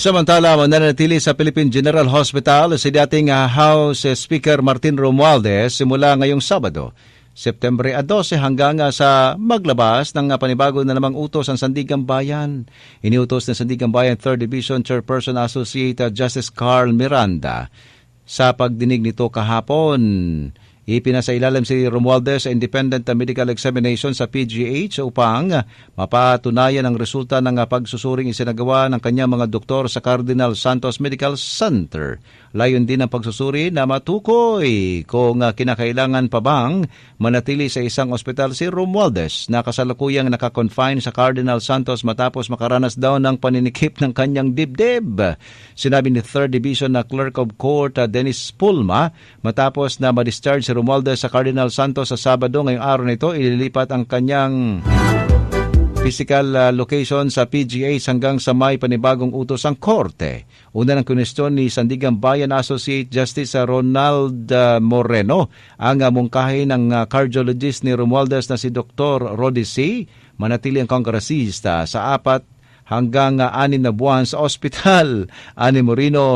Samantala, mananatili sa Philippine General Hospital si dating House Speaker Martin Romualdez simula ngayong Sabado, September 12 hanggang sa maglabas ng panibago na namang utos ang Sandigang Bayan. Iniutos ng Sandigang Bayan 3rd Division Chairperson Associate Justice Carl Miranda sa pagdinig nito kahapon. Ipinasailalim si Romualdez sa independent medical examination sa PGH upang mapatunayan ang resulta ng pagsusuring isinagawa ng kanyang mga doktor sa Cardinal Santos Medical Center. Layon din ang pagsusuri na matukoy kung kinakailangan pa bang manatili sa isang ospital si Romualdez na kasalukuyang nakakonfine sa Cardinal Santos matapos makaranas daw ng paninikip ng kanyang dibdib. Sinabi ni 3rd Division na Clerk of Court Dennis Pulma matapos na ma-discharge si Romualdez sa Cardinal Santos sa Sabado ngayong araw na ito, ililipat ang kanyang physical location sa PGH hanggang sa may panibagong utos ang korte. Una ng kunestyon ni Sandigang Bayan Associate Justice Ronald Moreno ang mungkahi ng cardiologist ni Romualdez na si Dr. Rodi C. manatili ang kongresista sa 4 hanggang 6 na buwan sa ospital. Ani Moreno